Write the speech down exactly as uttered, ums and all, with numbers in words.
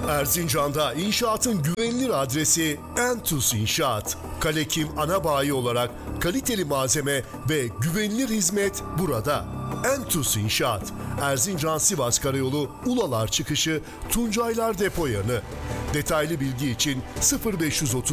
Erzincan'da inşaatın güvenilir adresi Entus İnşaat. Kalekim ana bayi olarak kaliteli malzeme ve güvenilir hizmet burada. Entus İnşaat, Erzincan-Sivas Karayolu Ulalar çıkışı Tuncaylar Depo yanı. Detaylı bilgi için sıfır beş otuz